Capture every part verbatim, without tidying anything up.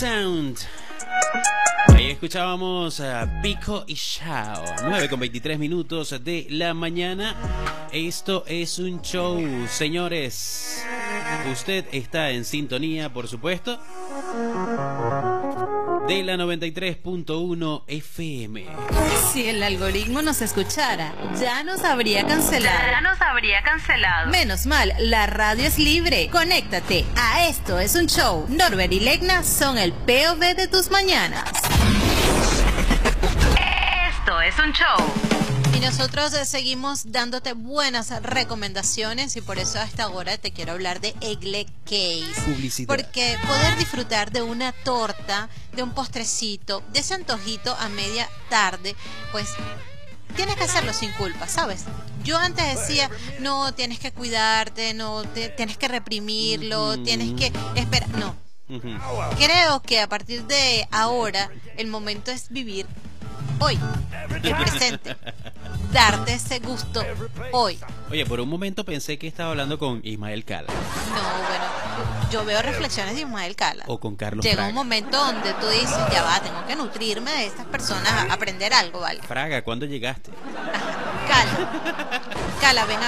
Sound. Ahí escuchábamos a Pico y Shao. nueve con veintitrés minutos de la mañana. Esto es un show, señores. Usted está en sintonía, por supuesto, de la noventa y tres punto uno F M. Si el algoritmo nos escuchara, ya nos habría cancelado. Ya nos habría cancelado. Menos mal, la radio es libre. Conéctate a Esto es un Show. Norbert y Legna son el P O V de tus mañanas. Esto es un show. Y nosotros eh, seguimos dándote buenas recomendaciones y por eso hasta ahora te quiero hablar de Egle Case. Publicidad. Porque poder disfrutar de una torta, de un postrecito, de ese antojito a media tarde, pues tienes que hacerlo sin culpa, ¿sabes? Yo antes decía, no, tienes que cuidarte, no, te, tienes que reprimirlo, mm-hmm. tienes que esperar, no. Mm-hmm. Creo que a partir de ahora el momento es vivir hoy, el presente, darte ese gusto hoy. Oye, por un momento pensé que estaba hablando con Ismael Cala. No, bueno, yo veo reflexiones de Ismael Cala. O con Carlos Llega Fraga. un momento donde tú dices, ya va, tengo que nutrirme de estas personas, a aprender algo, ¿vale? Fraga, ¿cuándo llegaste? Ajá. Cala, Cala, ven a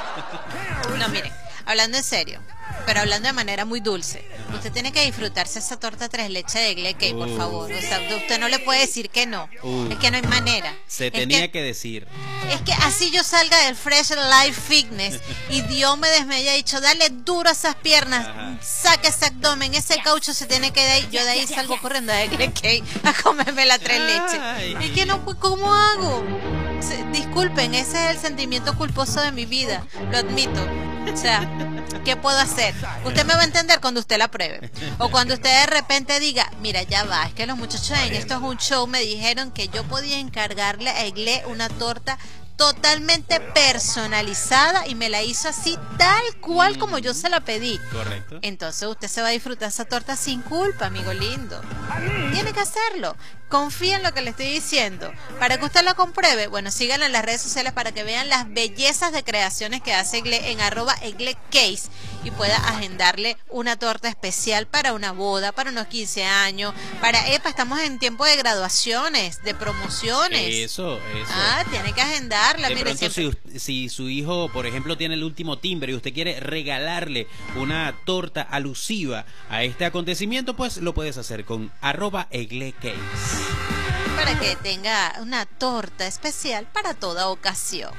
mí. No, miren, hablando en serio, pero hablando de manera muy dulce, usted tiene que disfrutarse esa torta tres leches de Egle Cake, por favor. O sea, usted no le puede decir que no. Uh, es que no hay manera. Se es tenía que, que decir. Es que así yo salga del Fresh Life Fitness y Dios me me haya dicho, dale duro a esas piernas, ajá, saque ese abdomen, ese caucho se tiene que ir. Yo de ahí salgo corriendo a Egle Cake a comerme la tres leches. Ay. Es que no, pues, ¿cómo hago? Se, disculpen, ese es el sentimiento culposo de mi vida, lo admito. O sea, ¿qué puedo hacer? Usted me va a entender cuando usted la pruebe. O cuando usted de repente diga, mira, ya va, es que los muchachos en Esto es un Show me dijeron que yo podía encargarle a Egle una torta totalmente personalizada y me la hizo así tal cual como yo se la pedí. Correcto. Entonces usted se va a disfrutar esa torta sin culpa, amigo lindo. Tiene que hacerlo. Confía en lo que le estoy diciendo. Para que usted lo compruebe, bueno, síganla en las redes sociales para que vean las bellezas de creaciones que hace Egle en arroba Egle Case y pueda agendarle una torta especial para una boda, para unos quince años, para, epa, estamos en tiempo de graduaciones, de promociones. Eso, eso. Ah, tiene que agendarla. De mire, pronto, siempre... si, si su hijo, por ejemplo, tiene el último timbre y usted quiere regalarle una torta alusiva a este acontecimiento, pues lo puedes hacer con arroba Egle Case. Para que tenga una torta especial para toda ocasión.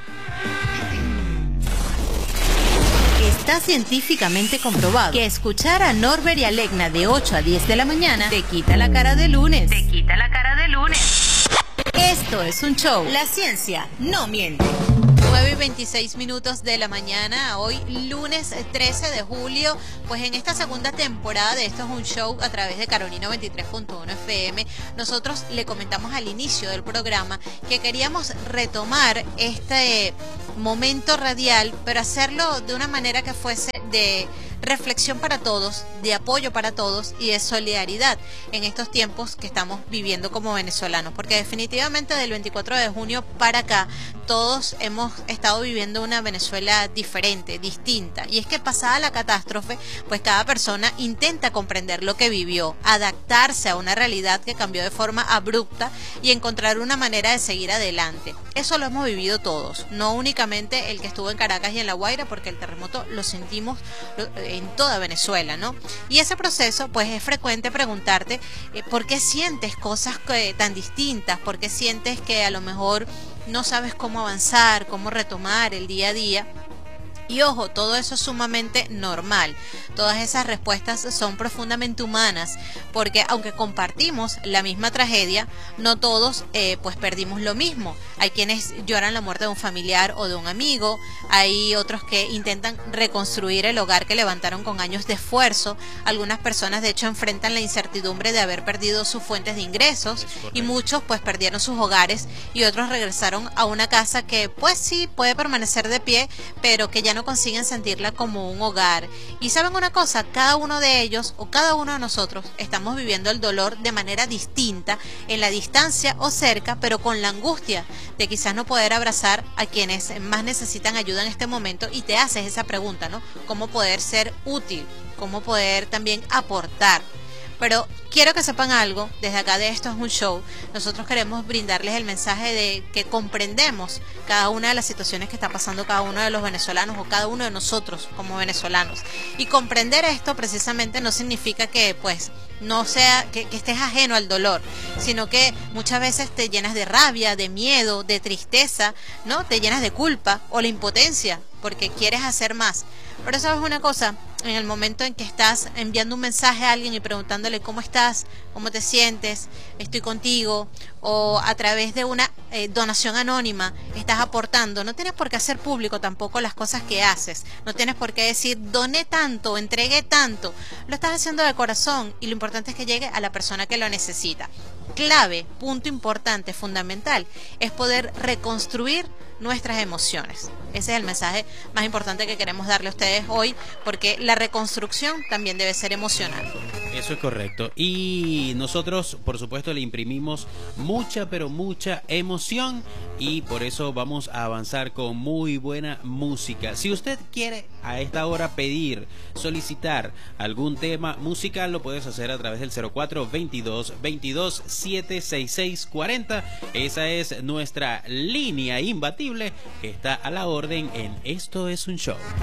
Está científicamente comprobado que escuchar a Norbert y a Legna de ocho a diez de la mañana te quita la cara de lunes. Te quita la cara de lunes. Esto es un show. La ciencia no miente. nueve y veintiséis minutos de la mañana, hoy lunes trece de julio, pues en esta segunda temporada de Esto es un Show a través de Carolina noventa y tres punto uno F M, nosotros le comentamos al inicio del programa que queríamos retomar este momento radial, pero hacerlo de una manera que fuese de reflexión para todos, de apoyo para todos y de solidaridad en estos tiempos que estamos viviendo como venezolanos, porque definitivamente del veinticuatro de junio para acá todos hemos estado viviendo una Venezuela diferente, distinta, y es que pasada la catástrofe, pues cada persona intenta comprender lo que vivió, adaptarse a una realidad que cambió de forma abrupta y encontrar una manera de seguir adelante. Eso lo hemos vivido todos, no únicamente el que estuvo en Caracas y en La Guaira, porque el terremoto lo sentimos en toda Venezuela, ¿no? Y ese proceso, pues es frecuente preguntarte eh, ¿por qué sientes cosas que, tan distintas? ¿Por qué sientes que a lo mejor no sabes cómo avanzar, cómo retomar el día a día? Y ojo, todo eso es sumamente normal. Todas esas respuestas son profundamente humanas, porque aunque compartimos la misma tragedia, no todos eh, pues perdimos lo mismo. Hay quienes lloran la muerte de un familiar o de un amigo, hay otros que intentan reconstruir el hogar que levantaron con años de esfuerzo. Algunas personas de hecho enfrentan la incertidumbre de haber perdido sus fuentes de ingresos y muchos pues perdieron sus hogares y otros regresaron a una casa que pues sí puede permanecer de pie, pero que ya no consiguen sentirla como un hogar. Y saben una cosa, cada uno de ellos o cada uno de nosotros estamos viviendo el dolor de manera distinta, en la distancia o cerca, pero con la angustia de quizás no poder abrazar a quienes más necesitan ayuda en este momento, y te haces esa pregunta, ¿no? ¿Cómo poder ser útil? ¿Cómo poder también aportar? Pero quiero que sepan algo, desde acá de Esto es un Show, nosotros queremos brindarles el mensaje de que comprendemos cada una de las situaciones que está pasando cada uno de los venezolanos o cada uno de nosotros como venezolanos. Y comprender esto precisamente no significa que pues no sea que, que estés ajeno al dolor, sino que muchas veces te llenas de rabia, de miedo, de tristeza, ¿no? Te llenas de culpa o la impotencia porque quieres hacer más. Pero sabes una cosa, en el momento en que estás enviando un mensaje a alguien y preguntándole cómo estás, cómo te sientes, estoy contigo, o a través de una eh, donación anónima estás aportando, no tienes por qué hacer público tampoco las cosas que haces, no tienes por qué decir doné tanto, entregué tanto, lo estás haciendo de corazón y lo importante es que llegue a la persona que lo necesita. Clave, punto importante, fundamental, es poder reconstruir nuestras emociones. Ese es el mensaje más importante que queremos darle a ustedes hoy, porque la reconstrucción también debe ser emocional. Eso es correcto. Y nosotros, por supuesto, le imprimimos mucha, pero mucha emoción y por eso vamos a avanzar con muy buena música. Si usted quiere a esta hora pedir, solicitar algún tema musical, lo puedes hacer a través del cero cuatro veintidós veintidós setecientos sesenta y seis cuarenta. Esa es nuestra línea imbatible que está a la orden en Esto es un Show.